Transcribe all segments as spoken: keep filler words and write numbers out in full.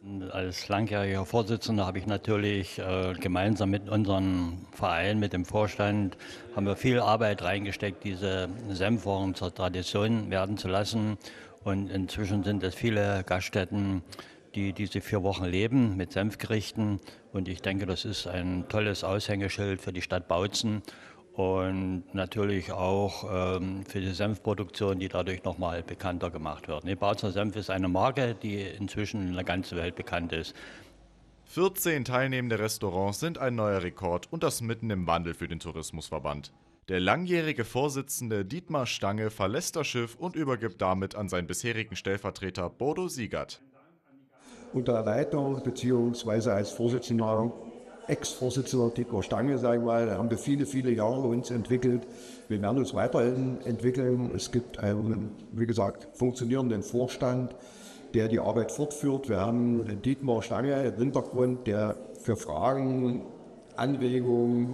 Als langjähriger Vorsitzender habe ich natürlich äh, gemeinsam mit unserem Verein, mit dem Vorstand, haben wir viel Arbeit reingesteckt, diese Senfwochen zur Tradition werden zu lassen. Und inzwischen sind es viele Gaststätten, die diese vier Wochen leben mit Senfgerichten. Und ich denke, das ist ein tolles Aushängeschild für die Stadt Bautzen und natürlich auch ähm, für die Senfproduktion, die dadurch nochmal bekannter gemacht wird. Ne, Bautzner Senf ist eine Marke, die inzwischen in der ganzen Welt bekannt ist. vierzehn teilnehmende Restaurants sind ein neuer Rekord und das mitten im Wandel für den Tourismusverband. Der langjährige Vorsitzende Dietmar Stange verlässt das Schiff und übergibt damit an seinen bisherigen Stellvertreter Bodo Siegert. Unter Leitung bzw. als Vorsitzender, Ex-Vorsitzender Dietmar Stange, sagen wir mal, haben wir viele, viele Jahre uns entwickelt. Wir werden uns weiterhin entwickeln. Es gibt einen, wie gesagt, funktionierenden Vorstand, der die Arbeit fortführt. Wir haben den Dietmar Stange im Hintergrund, der für Fragen, Anregungen,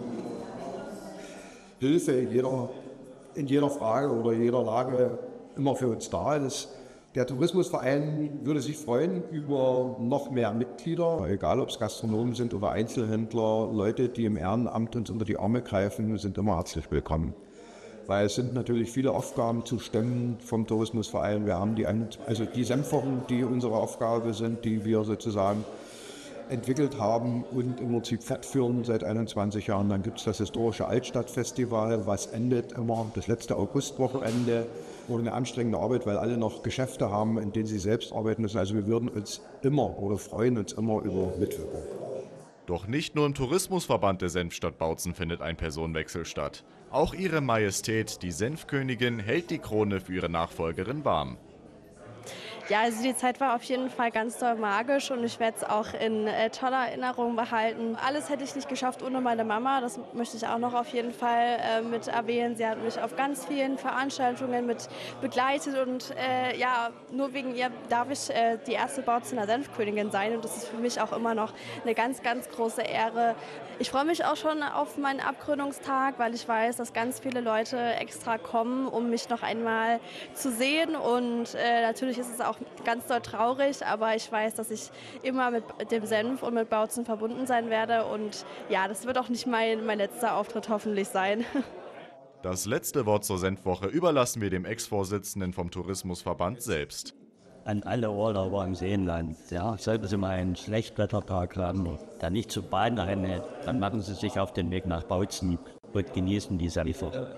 Hilfe in jeder, in jeder Frage oder jeder Lage immer für uns da ist. Der Tourismusverein würde sich freuen über noch mehr Mitglieder, egal ob es Gastronomen sind oder Einzelhändler, Leute, die im Ehrenamt uns unter die Arme greifen, sind immer herzlich willkommen. Weil es sind natürlich viele Aufgaben zu stemmen vom Tourismusverein. Wir haben die, also die Senfwochen, die unsere Aufgabe sind, die wir sozusagen entwickelt haben und im Prinzip fortführen seit einundzwanzig Jahren. Dann gibt es das historische Altstadtfestival, was endet immer das letzte Augustwochenende. Oder eine anstrengende Arbeit, weil alle noch Geschäfte haben, in denen sie selbst arbeiten müssen. Also wir würden uns immer oder freuen uns immer über Mitwirkung. Doch nicht nur im Tourismusverband der Senfstadt Bautzen findet ein Personenwechsel statt. Auch ihre Majestät, die Senfkönigin, hält die Krone für ihre Nachfolgerin warm. Ja, also die Zeit war auf jeden Fall ganz doll magisch und ich werde es auch in äh, toller Erinnerung behalten. Alles hätte ich nicht geschafft ohne meine Mama, das möchte ich auch noch auf jeden Fall äh, mit erwähnen. Sie hat mich auf ganz vielen Veranstaltungen mit begleitet und äh, ja, nur wegen ihr darf ich äh, die erste Bautzener Senfkönigin sein und das ist für mich auch immer noch eine ganz, ganz große Ehre. Ich freue mich auch schon auf meinen Abkrönungstag, weil ich weiß, dass ganz viele Leute extra kommen, um mich noch einmal zu sehen und äh, natürlich ist es auch ganz doll traurig, aber ich weiß, dass ich immer mit dem Senf und mit Bautzen verbunden sein werde und ja, das wird auch nicht mein, mein letzter Auftritt hoffentlich sein. Das letzte Wort zur Senfwoche überlassen wir dem Ex-Vorsitzenden vom Tourismusverband selbst. An alle Urlauber im Seenland, ja, sollten Sie mal einen Schlechtwettertag haben, der nicht zu Bahn rennt, dann machen Sie sich auf den Weg nach Bautzen und genießen die Senfwoche.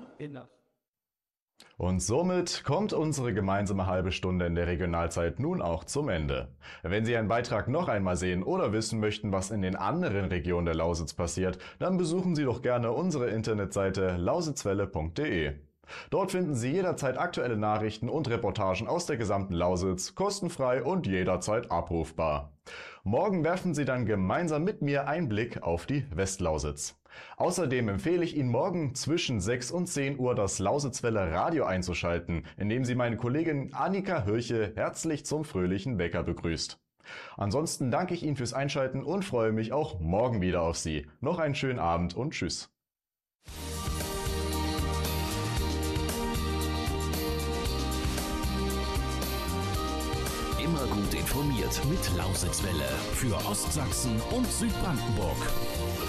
Und somit kommt unsere gemeinsame halbe Stunde in der Regionalzeit nun auch zum Ende. Wenn Sie einen Beitrag noch einmal sehen oder wissen möchten, was in den anderen Regionen der Lausitz passiert, dann besuchen Sie doch gerne unsere Internetseite lausitzwelle punkt de. Dort finden Sie jederzeit aktuelle Nachrichten und Reportagen aus der gesamten Lausitz, kostenfrei und jederzeit abrufbar. Morgen werfen Sie dann gemeinsam mit mir einen Blick auf die Westlausitz. Außerdem empfehle ich Ihnen morgen zwischen sechs und zehn Uhr das Lausitzwelle Radio einzuschalten, indem Sie meine Kollegin Annika Hirche herzlich zum fröhlichen Wecker begrüßt. Ansonsten danke ich Ihnen fürs Einschalten und freue mich auch morgen wieder auf Sie. Noch einen schönen Abend und tschüss. Immer gut informiert mit Lausitzwelle für Ostsachsen und Südbrandenburg.